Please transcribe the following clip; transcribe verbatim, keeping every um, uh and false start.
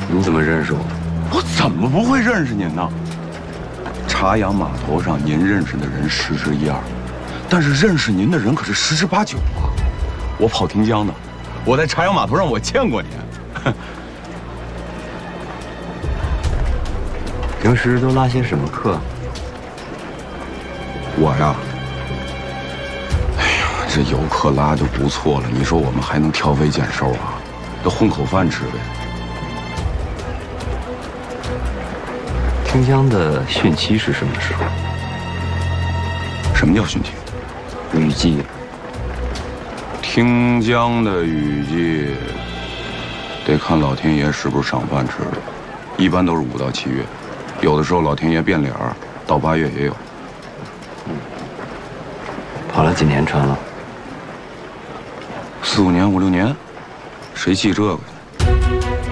你怎么认识我？ 我怎么不会认识您呢？茶阳码头上您认识的人十之一二，但是认识您的人可是十之八九啊！我跑汀江的，我在茶阳码头上我见过您。 平时都拉些什么客？ 我呀，哎呀，这游客拉就不错了，你说我们还能挑肥拣瘦啊？都混口饭吃呗。 汀江的汛期是什么时候？ 什么叫汛期？ 雨季。 汀江的雨季得看老天爷是不是赏饭吃的，一般都是五到七月，有的时候老天爷变脸儿，到八月也有。 嗯，跑了几年船了？ 四五年、五六年，谁记这个？